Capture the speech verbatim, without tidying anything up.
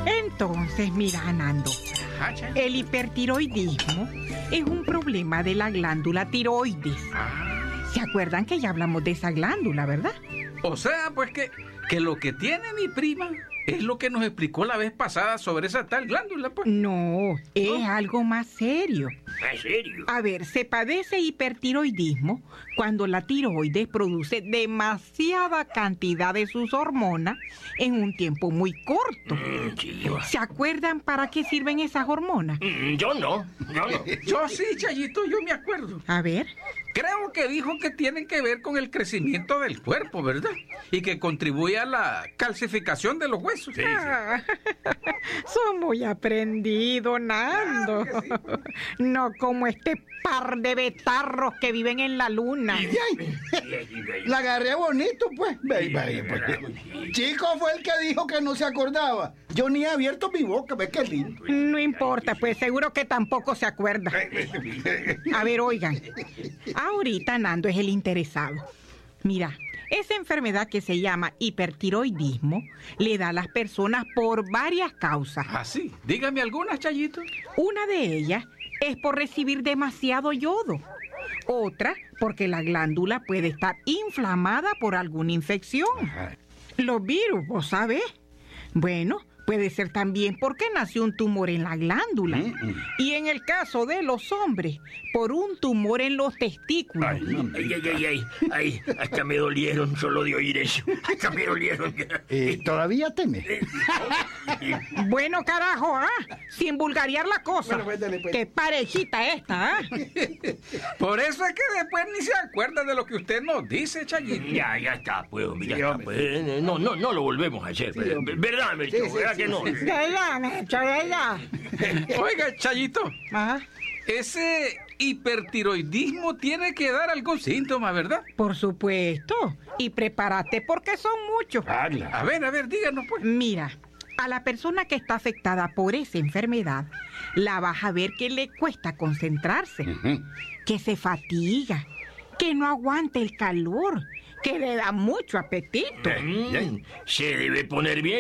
Entonces, mira, Nando, el hipertiroidismo es un problema de la glándula tiroides. ¿Se acuerdan que ya hablamos de esa glándula, verdad? O sea, pues que, que lo que tiene mi prima es lo que nos explicó la vez pasada sobre esa tal glándula, pues. No, es ¿No? algo más serio. ¿En serio? A ver, se padece hipertiroidismo cuando la tiroides produce demasiada cantidad de sus hormonas en un tiempo muy corto. Mm, chiva. ¿Se acuerdan para qué sirven esas hormonas? Mm, yo no, yo no. Yo sí, Chayito, yo me acuerdo. A ver. Creo que dijo que tienen que ver con el crecimiento del cuerpo, ¿verdad? Y que contribuye a la calcificación de los huesos. Sí, Ah, son muy aprendidos, Nando. Claro que No como este par de betarros que viven en la luna. Y ahí, la agarré bonito, pues. Ve, ve, pues. Chico fue el que dijo que no se acordaba. Yo ni he abierto mi boca, ve qué lindo. No importa, pues seguro que tampoco se acuerda. A ver, oigan. Ahorita Nando es el interesado. Mira, esa enfermedad que se llama hipertiroidismo le da a las personas por varias causas. Ah, sí. Dígame algunas, Chayito. Una de ellas es por recibir demasiado yodo. Otra, porque la glándula puede estar inflamada por alguna infección. Los virus, ¿vos sabés? Bueno, puede ser también porque nació un tumor en la glándula. Y en el caso de los hombres, por un tumor en los testículos. Ay, ay, ay, ay, ay, ay, hasta me dolieron solo de oír eso. Hasta me dolieron. Eh, ¿Todavía teme? Bueno, carajo, ¿ah? Sin vulgarear la cosa. Bueno, pues, dale, pues. Qué parejita esta, ¿ah? Por eso es que después ni se acuerda de lo que usted nos dice, Chayito. Ya, ya está, pues, hombre, ya Sí, está, hombre. pues. No, no, no lo volvemos a hacer. pues. hombre. ¿Verdad, Melchor? Sí, sí, ¿Verdad sí, que no? sí, sí. De ella, Mecho, de ella. Oiga, Chayito, Ajá. ese hipertiroidismo tiene que dar algún síntoma, ¿verdad? Por supuesto. Y prepárate porque son muchos. A ver, a ver, díganos, pues. Mira, a la persona que está afectada por esa enfermedad, la vas a ver que le cuesta concentrarse, que se fatiga, que no aguanta el calor, que le da mucho apetito. Mm, se debe poner bien.